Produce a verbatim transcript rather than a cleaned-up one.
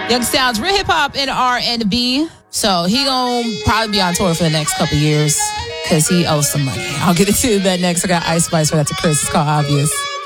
Young Sounds, real hip hop and R and B. So he gonna probably be on tour for the next couple years because he owes some money. I'll get into that next. I got Ice Spice for that to Chris. It's called Obvious.